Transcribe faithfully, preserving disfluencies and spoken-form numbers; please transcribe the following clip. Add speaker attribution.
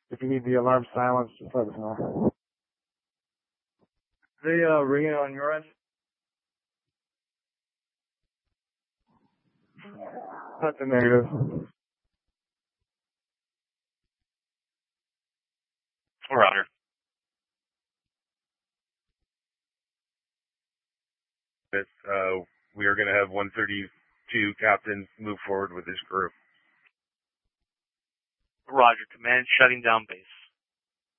Speaker 1: If you need the alarm silenced, just let us know.
Speaker 2: They uh, ringing on your end?
Speaker 1: That's a negative.
Speaker 3: Roger. Uh, we are going to have one thirty-two captains move forward with this group.
Speaker 4: Roger. Command shutting down base.